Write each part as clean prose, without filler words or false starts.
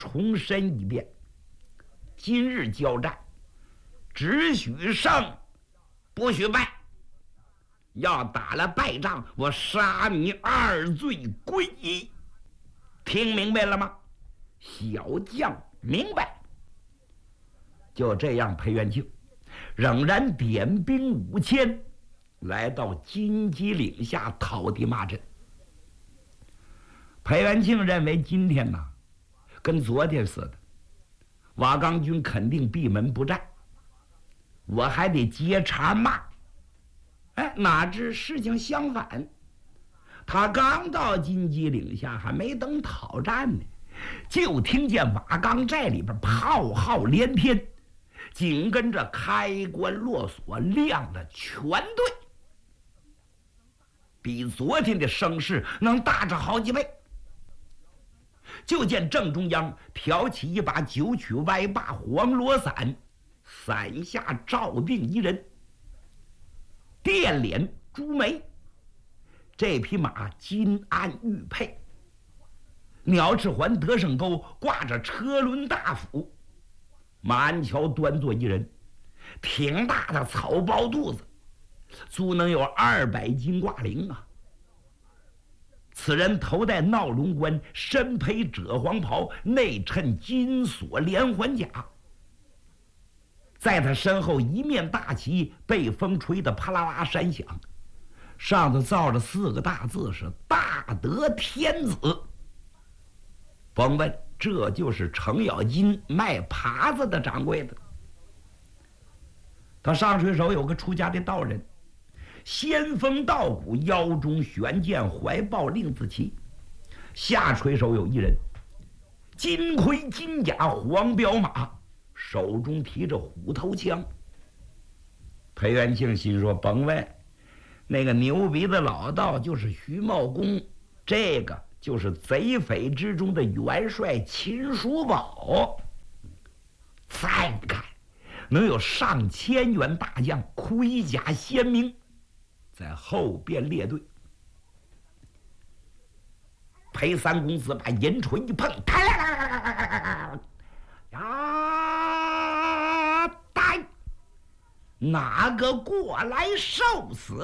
重申一遍：今日交战，只许胜，不许败。要打了败仗，我杀你二罪归一。听明白了吗？小将明白。就这样，裴元庆仍然点兵5000，来到金鸡岭下讨敌骂阵。裴元庆认为今天呢，跟昨天似的，瓦岗军肯定闭门不战，我还得接茬骂。哎，哪知事情相反，他刚到金鸡岭下，还没等讨战呢，就听见瓦岗寨里边炮号连天，紧跟着开关落锁，亮了全队，比昨天的声势能大着好几倍。就见正中央挑起一把9曲歪把黄罗伞，伞下罩定一人，电脸朱眉。这匹马金鞍玉佩，鸟翅环得胜钩，挂着车轮大斧。马鞍桥端坐一人，挺大的草包肚子，足能有200斤挂铃啊。此人头戴闹龙冠，身披赭黄袍，内衬金锁连环甲。在他身后一面大旗被风吹得啪啦啦山响，上头造着4个大字，是大德天子。甭问，这就是程咬金卖耙子的掌柜的。他上水手有个出家的道人，仙风道骨，腰中悬剑，怀抱令字旗。下垂手有一人，金盔金甲，黄骠马，手中提着虎头枪。裴元庆心说，甭问，那个牛鼻子老道就是徐茂公，这个就是贼匪之中的元帅秦叔宝。再看，能有上千员大将，盔甲鲜明，在后边列队。裴三公子把银锤一碰，呀，呆，哪个过来受死？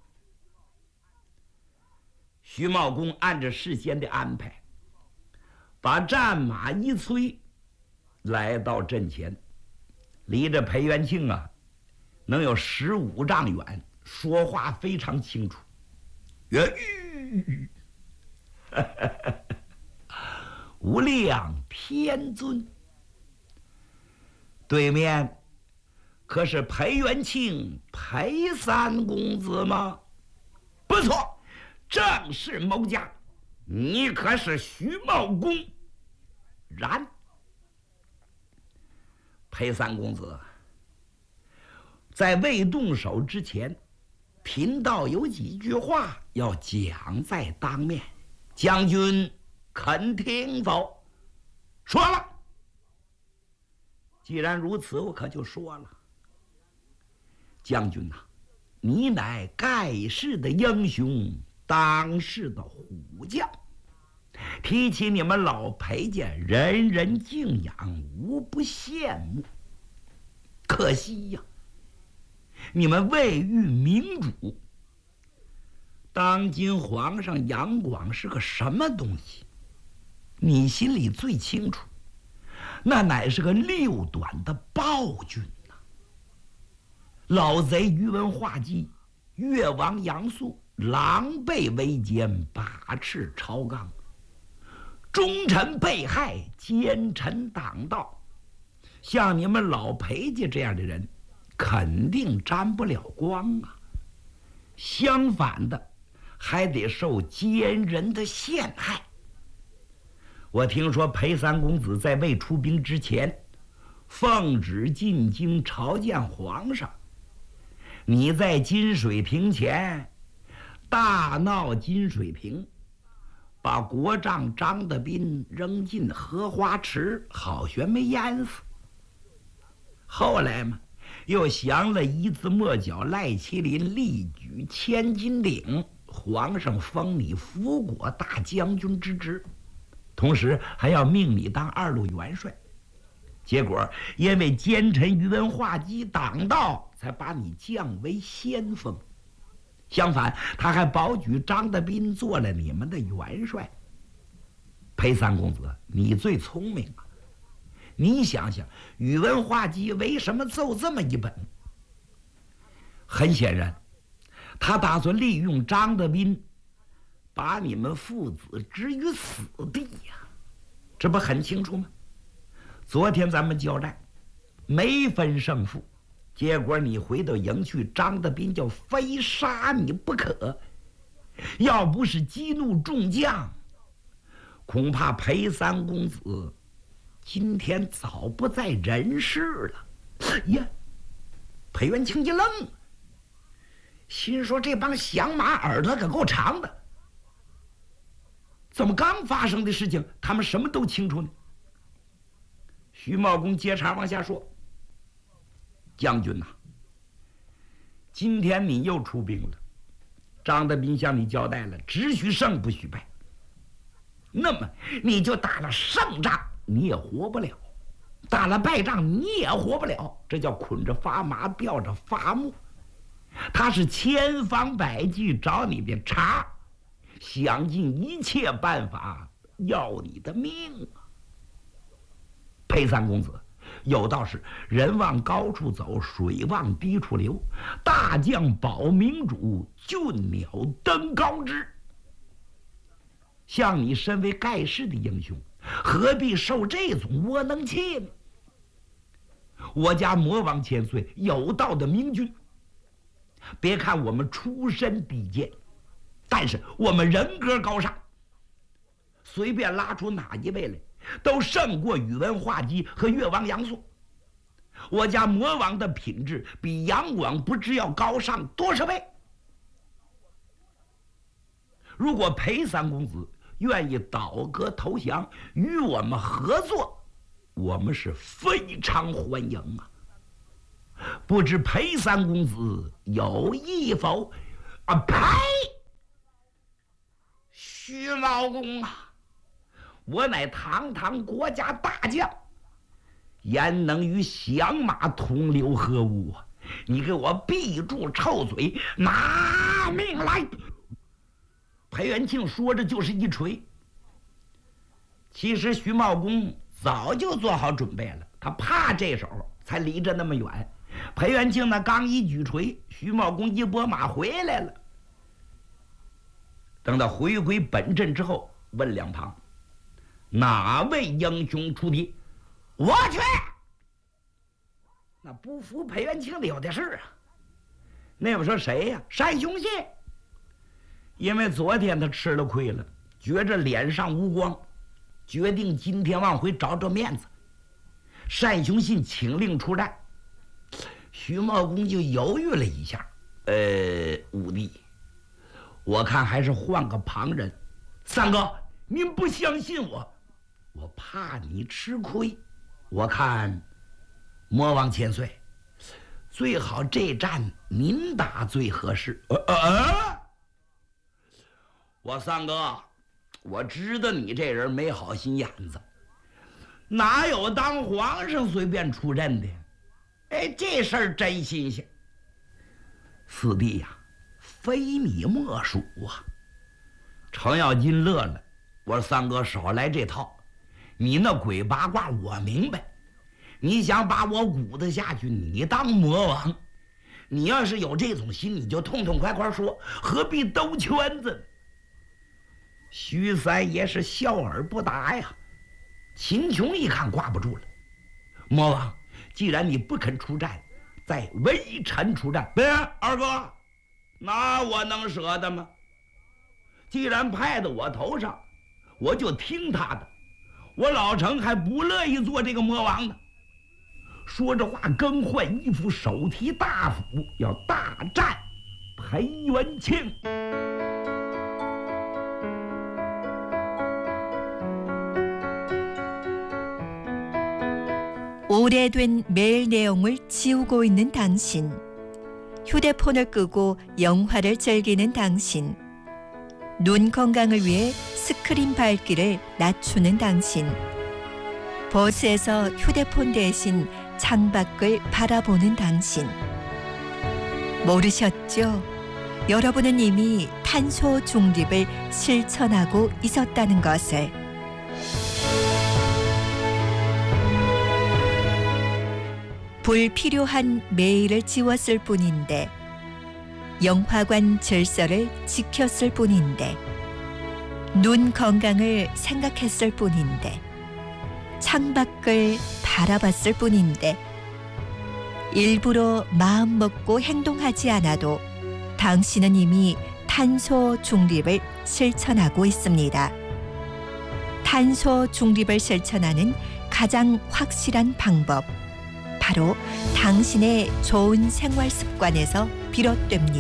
徐茂公按着事先的安排，把战马一催，来到阵前，离着裴元庆啊，能有15丈远，说话非常清楚。无量天尊，对面可是裴元庆裴三公子吗？不错，正是某家。你可是徐茂公？然。裴三公子在未动手之前，贫道有几句话要讲在当面，将军肯听否？说了。既然如此，我可就说了。将军呐，你乃盖世的英雄，当世的虎将，提起你们老裴家，人人敬仰，无不羡慕。可惜呀，你们未遇明主。当今皇上杨广是个什么东西，你心里最清楚。那乃是个6短的暴君呐！老贼宇文化及、越王杨素狼狈为奸，把持朝纲，忠臣被害，奸臣挡道。像你们老裴家这样的人，肯定沾不了光啊。相反的，还得受奸人的陷害。我听说裴三公子在未出兵之前，奉旨进京朝见皇上。你在金水亭前大闹金水亭，把国丈张德斌扔进荷花池，好悬没淹死。后来嘛，又降了一字末角赖麒麟，力举千斤顶，皇上封你辅国大将军之职。 同时还要命你当2路元帅。结果因为奸臣宇文化及挡道，才把你降为先锋。相反，他还保举张德斌做了你们的元帅。裴三公子，你最聪明啊！你想想，宇文化及为什么奏这么一本？很显然，他打算利用张德斌，把你们父子置于死地呀！这不很清楚吗？昨天咱们交战，没分胜负，结果你回到营去，张德斌就非杀你不可。要不是激怒众将，恐怕裴三公子今天早不在人世了。呀，裴元庆一愣，心说这帮响马耳朵可够长的，怎么刚发生的事情他们什么都清楚呢？徐茂公接茬往下说：“将军呐，今天你又出兵了，张德斌向你交代了，只许胜不许败。那么你就打了胜仗，你也活不了；打了败仗，你也活不了。这叫捆着发麻，吊着发木。他是千方百计找你的茬，想尽一切办法要你的命啊！裴三公子，有道是人往高处走，水往低处流，大将保明主，俊鸟登高枝。像你身为盖世的英雄，何必受这种窝囊气呢？我家魔王千岁，有道的明君。别看我们出身低贱，但是我们人格高尚，随便拉出哪一位来，都胜过宇文化及和越王杨素。我家魔王的品质比杨广不知要高尚多少倍。如果裴三公子愿意倒戈投降，与我们合作，我们是非常欢迎啊！不知裴三公子有意否？啊，呸！徐茂公啊，我乃堂堂国家大将，焉能与响马同流合污啊？你给我闭住臭嘴，拿命来！裴元庆说着就是一锤。其实徐茂公早就做好准备了，他怕这手，才离着那么远。裴元庆呢，刚一举锤，徐茂公一拨马回来了。等到回归本阵之后，问两旁哪位英雄出题？我去！那不服裴元庆的有的是啊。那我说谁呀？单雄信。因为昨天他吃了亏了，觉着脸上无光，决定今天往回找找面子。单雄信请令出战，徐茂公就犹豫了一下，武帝，我看还是换个旁人。三哥，您不相信我，我怕你吃亏。我看魔王千岁，最好这战您打最合适。我三哥，我知道你这人没好心眼子，哪有当皇上随便出阵的？这事儿真新鲜。四弟呀，非你莫属啊！程咬金乐了，我说三哥少来这套，你那鬼八卦我明白，你想把我鼓得下去，你当魔王，你要是有这种心，你就痛痛快快说，何必兜圈子？徐三爷是笑而不答呀。秦琼一看挂不住了，魔王，既然你不肯出战，在微臣出战。别，二哥，那我能舍得吗？既然派到我头上，我就听他的。我老程还不乐意做这个魔王呢。说着话，更换衣服，手提大斧，要大战裴元庆。 오래된 메일 내용을 지우고 있는 당신, 휴대폰을 끄고 영화를 즐기는 당신, 눈 건강을 위해 스크린 밝기를 낮추는 당신. 버스에서 휴대폰 대신 창밖을 바라보는 당신. 모르셨죠? 여러분은 이미 탄소 중립을 실천하고 있었다는 것을. 불필요한 메일을 지웠을 뿐인데, 영화관 질서를 지켰을 뿐인데, 눈 건강을 생각했을 뿐인데, 창밖을 바라봤을 뿐인데, 일부러 마음 먹고 행동하지 않아도 당신은 이미 탄소 중립을 실천하고 있습니다. 탄소 중립을 실천하는 가장 확실한 방법, 바로 당신의 좋은 생활 습관에서 비롯됩니다.